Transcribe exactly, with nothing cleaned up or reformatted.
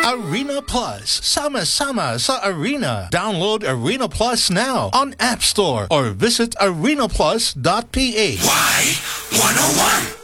Arena Plus. Sama-sama sa Arena. Download Arena Plus now on App Store or visit arena plus dot p h. Y one oh one.